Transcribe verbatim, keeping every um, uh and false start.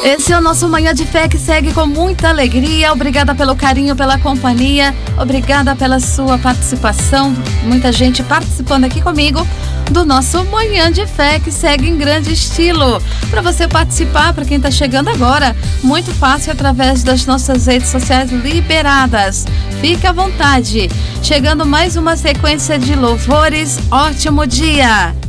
Esse é o nosso Manhã de Fé que segue com muita alegria. Obrigada pelo carinho, pela companhia. Obrigada pela sua participação. Muita gente participando aqui comigo do nosso Manhã de Fé que segue em grande estilo. Para você participar, para quem está chegando agora, muito fácil através das nossas redes sociais liberadas. Fique à vontade. Chegando mais uma sequência de louvores. Ótimo dia!